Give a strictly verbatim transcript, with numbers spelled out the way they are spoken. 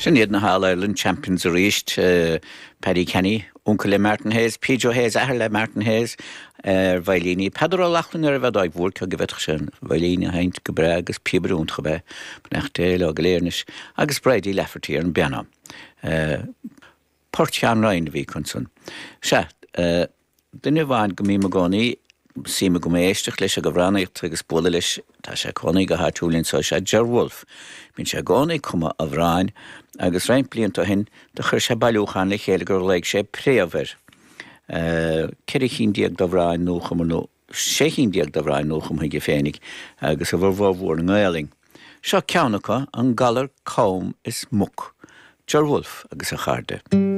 Sin iad na All Ireland Champions a ríist, uh, Paddy Kenny, uncle le Martin Hayes, Pedro Hayes, ahar le Martin Hayes, er Vailini, Pedro Lachlan er vad ag vult ag vet sin, Vailini haint gebre agus pibrún gebe, nachtel og leernis, agus Brady Lafferty an Biana. Uh, Portian Ryan vi kunsun. Sha, uh, den van gemi magoni, Sima go méisteach leis a go bhránaíocht agus bula leis tá sé conaí go háitiúlinn so sé Ger Wolf. Bhín sé gánaí cuma a bhráin agus rein blianta hin de chuir sé bailúchan le chéile gur leig sé préamhar. Ceir chin diaag do bhráin nócham nó sé chin diaag do bhráin nócham chuige féinnig agus a bhar bhór an gáling. Seo ceannacha an galar com is muc. Ger Wolf agus a charde.